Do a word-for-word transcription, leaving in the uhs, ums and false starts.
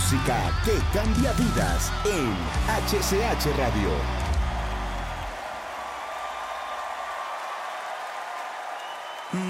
música que cambia vidas en H C H Radio.